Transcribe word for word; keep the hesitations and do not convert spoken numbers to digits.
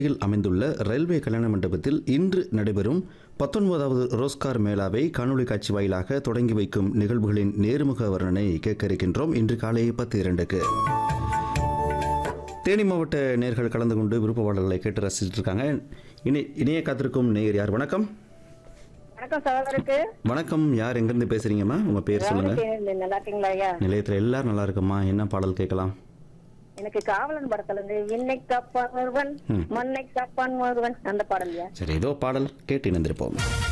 யில் அமைந்துள்ள ரயில்வே கல்யாண மண்டபத்தில் இன்று நடைபெறும் பத்தொன்பதாவது ரோஸ்கார் மேளாவை காணொலி காட்சி வாயிலாக தொடங்கி வைக்கும் நிகழ்வுகளின் நேர்முக வர்ணனை கேட்க இருக்கின்றோம். இன்று காலை பத்து இரண்டுக்கு தேனி மாவட்ட நேயர்கள் கலந்து கொண்டு விருப்ப பாடல்களை கேட்டு ரசிச்சுட்டு இருக்காங்க. இனி இணைய காத்திருக்கும் நேயர் யார்? வணக்கம். வணக்கம் சகோதரருக்கு. வணக்கம். யார் எங்கிருந்து பேசுறீங்கம்மா? உங்க பேர் சொல்லுங்க. நல்லா இருக்கீங்களா ஐயா? நிலையத்தில் எல்லாரும் நல்லா இருக்குமா? என்ன பாடல் கேட்கலாம்? எனக்கு காவலன் படத்துல இருந்து விண்ணை காப்பான் ஒருவன் மண்ணை காப்பான் ஒருவன் அந்த பாடல். சரி, ஏதோ பாடல் கேட்டு இணைந்திருப்போம்.